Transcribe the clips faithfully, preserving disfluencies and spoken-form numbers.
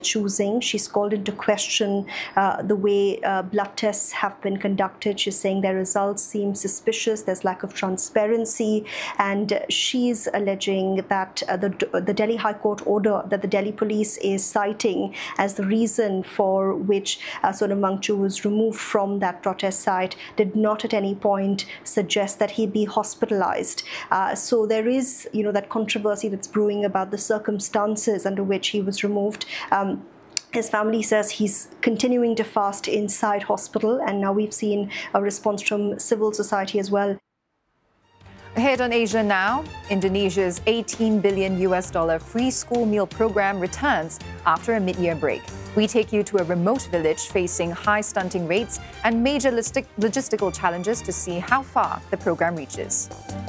choosing. She's called into question uh, the way uh, blood tests have been conducted. She's saying their results seem suspicious, there's lack of transparency, and uh, she's alleging that uh, the, the Delhi High Court order that the Delhi police is citing as the reason for which uh, Sonam Wangchu was removed from that protest site did not at any point suggest that he be hospitalized. Uh, so there is, you know, that controversy that's brewing about the circumstances under which he was removed. Um, His family says he's continuing to fast inside hospital, and now we've seen a response from civil society as well. Ahead on Asia Now, Indonesia's eighteen billion U S dollar free school meal program returns after a mid-year break. We take you to a remote village facing high stunting rates and major logistical challenges to see how far the program reaches.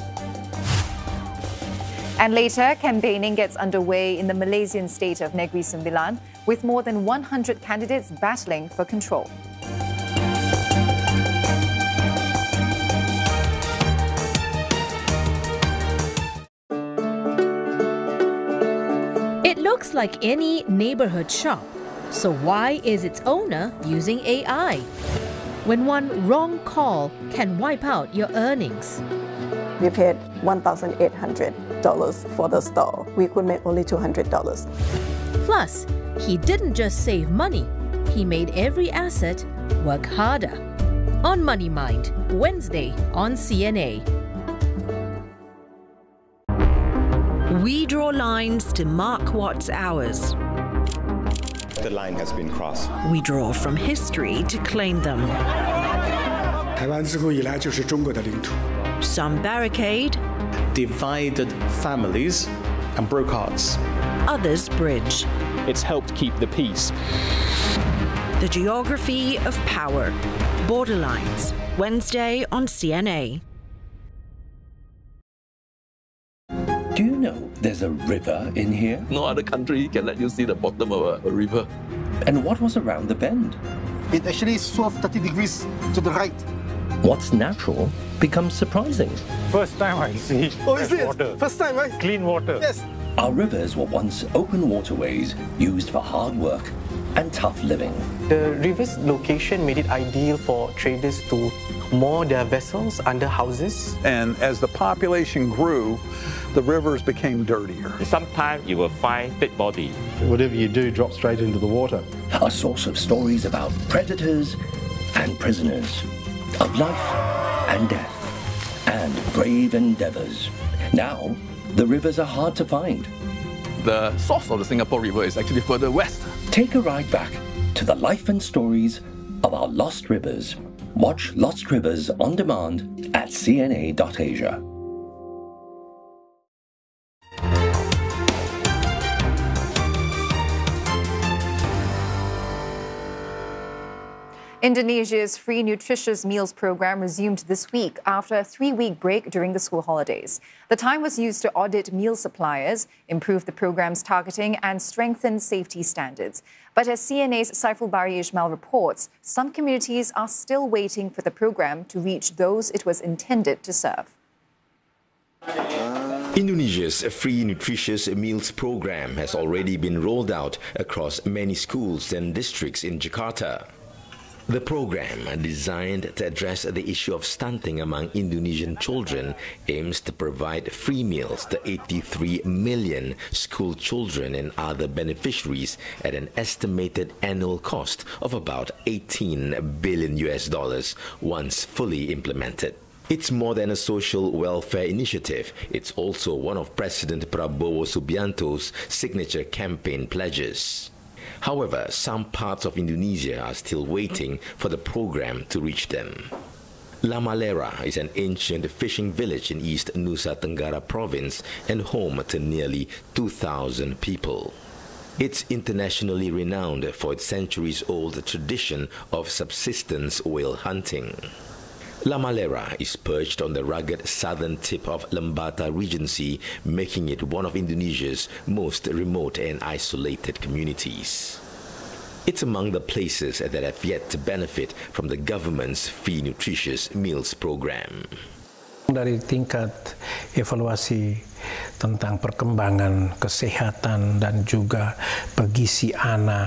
And later, campaigning gets underway in the Malaysian state of Negeri Sembilan, with more than one hundred candidates battling for control. It looks like any neighborhood shop. So why is its owner using A I? When one wrong call can wipe out your earnings. We paid one thousand eight hundred dollars for the store. We could make only two hundred dollars. Plus, he didn't just save money, he made every asset work harder. On Money Mind, Wednesday on C N A. We draw lines to mark what's ours. The line has been crossed. We draw from history to claim them. 台湾自古以来就是中国的领土。 Some barricade, divided families and broke hearts. Others bridge. It's helped keep the peace. The geography of power. Borderlines. Wednesday on C N A. Do you know there's a river in here? No other country can let you see the bottom of a, a river. And what was around the bend? It actually swerved thirty degrees to the right. What's natural becomes surprising. First time I see oh, is it? water. First time, right? Clean water. Yes. Our rivers were once open waterways used for hard work and tough living. The river's location made it ideal for traders to moor their vessels under houses. And as the population grew, the rivers became dirtier. Sometimes you will find dead body. Whatever you do drops straight into the water. A source of stories about predators and prisoners, of life and death, and brave endeavors. Now, the rivers are hard to find. The source of the Singapore River is actually further west. Take a ride back to the life and stories of our lost rivers. Watch Lost Rivers on demand at C N A dot asia. Indonesia's free nutritious meals program resumed this week after a three-week break during the school holidays. The time was used to audit meal suppliers, improve the program's targeting, and strengthen safety standards. But as C N A's Saiful Bari Ismail reports, some communities are still waiting for the program to reach those it was intended to serve. Indonesia's free nutritious meals program has already been rolled out across many schools and districts in Jakarta. The program, designed to address the issue of stunting among Indonesian children, aims to provide free meals to eighty-three million school children and other beneficiaries at an estimated annual cost of about eighteen billion U S dollars once fully implemented. It's more than a social welfare initiative. It's also one of President Prabowo Subianto's signature campaign pledges. However, some parts of Indonesia are still waiting for the program to reach them. Lamalera is an ancient fishing village in East Nusa Tenggara province and home to nearly two thousand people. It's internationally renowned for its centuries-old tradition of subsistence whale hunting. Lamalera is perched on the rugged southern tip of Lembata Regency, making it one of Indonesia's most remote and isolated communities. It's among the places that have yet to benefit from the government's free nutritious meals program. Dari tingkat evaluasi tentang perkembangan kesehatan dan juga bergizi anak